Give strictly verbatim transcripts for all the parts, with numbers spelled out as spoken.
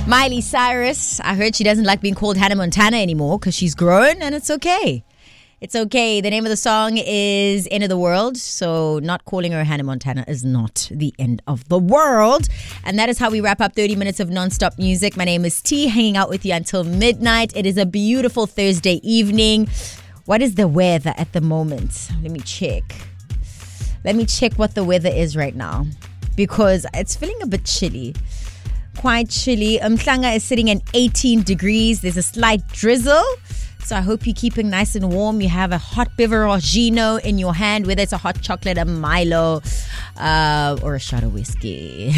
Miley Cyrus, I heard she doesn't like being called Hannah Montana anymore because she's grown, and it's okay. It's okay. The name of the song is End of the World, so not calling her Hannah Montana is not the end of the world. And that is how we wrap up thirty minutes of non-stop music. My name is T, hanging out with you until midnight. It is a beautiful Thursday evening. What is the weather at the moment? Let me check. Let me check what the weather is right now, because it's feeling a bit chilly. Quite chilly. Umhlanga is sitting at eighteen degrees. There's a slight drizzle. So I hope you're keeping nice and warm. You have a hot beveragino in your hand, whether it's a hot chocolate, a Milo, uh, or a shot of whiskey.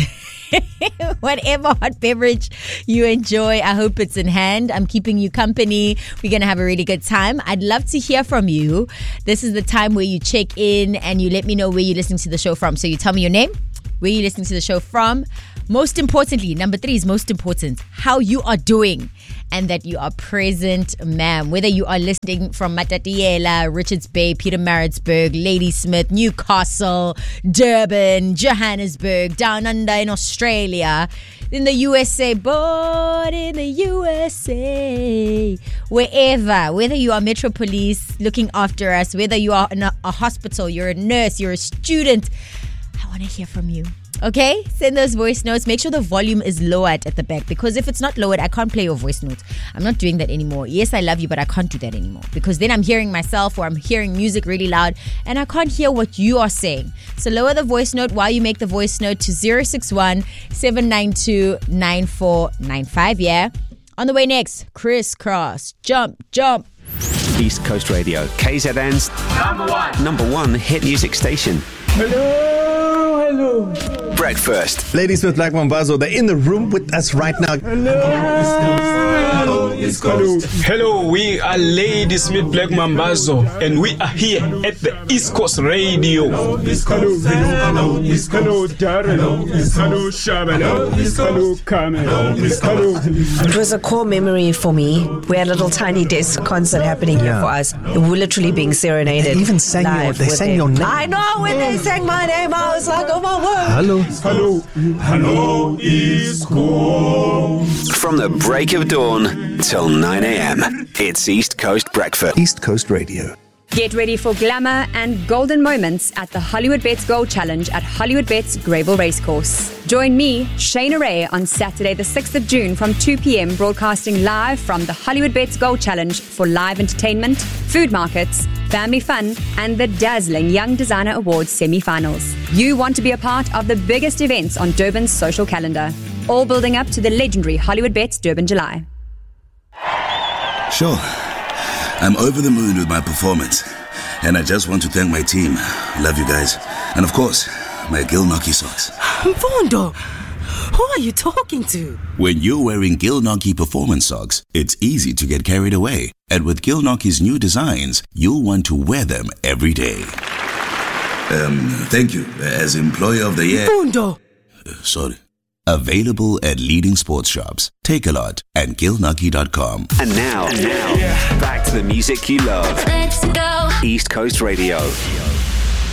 Whatever hot beverage you enjoy, I hope it's in hand. I'm keeping you company. We're going to have a really good time. I'd love to hear from you. This is the time where you check in and you let me know where you're listening to the show from. So you tell me your name, where you're listening to the show from. Most importantly, number three is most important, how you are doing and that you are present, ma'am. Whether you are listening from Matatiela, Richards Bay, Pietermaritzburg, Ladysmith, Newcastle, Durban, Johannesburg, down under in Australia, in the U S A, but in the U S A, wherever, whether you are Metro Police looking after us, whether you are in a, a hospital, you're a nurse, you're a student, I want to hear from you. Okay, send those voice notes. Make sure the volume is lowered at the back, because if it's not lowered, I can't play your voice notes. I'm not doing that anymore. Yes, I love you, but I can't do that anymore, because then I'm hearing myself or I'm hearing music really loud and I can't hear what you are saying. So lower the voice note while you make the voice note to zero six one, seven nine two, nine four nine five. Yeah. On the way next, Crisscross. Jump, jump. East Coast Radio, K Z N's number one, number one hit music station. Hello, hello. Breakfast. Ladies with Black Mambazo, they're in the room with us right now. Hello. Hello, East Coast. Hello, we are Ladies with Black Mambazo, and we are here at the East Coast Radio. Hello, East Coast. Hello, East Coast. Hello, Darren. Hello, Shaban. Hello, Carmen. Hello. It was a core memory for me. We had a little tiny desk concert happening here Yeah. for us. We were literally being serenaded. They even sang your- live they with sang them. your name. I know, when they sang my name, I was like, oh my word. Hello. Hello. Hello, East Coast. From the break of dawn till nine a.m. It's East Coast Breakfast. East Coast Radio. Get ready for glamour and golden moments at the Hollywood Bets Gold Challenge at Hollywood Bets Greyville Racecourse. Join me, Shayna Ray, on Saturday the sixth of June from two p.m. broadcasting live from the Hollywood Bets Gold Challenge for live entertainment, food markets, family fun, and the dazzling Young Designer Awards semi-finals. You want to be a part of the biggest events on Durban's social calendar, all building up to the legendary Hollywood Bets Durban July. Sure, I'm over the moon with my performance, and I just want to thank my team. Love you guys. And of course, my Gilnockie socks. Mfundo, who are you talking to? When you're wearing Gilnockie performance socks, it's easy to get carried away. And with Gilnockie's new designs, you'll want to wear them every day. Um, thank you. As Employer of the Year... Mfundo! Uh, sorry. Available at leading sports shops. Take a lot and gilnockie dot com. And now, and now, back to the music you love. Let's go. East Coast Radio.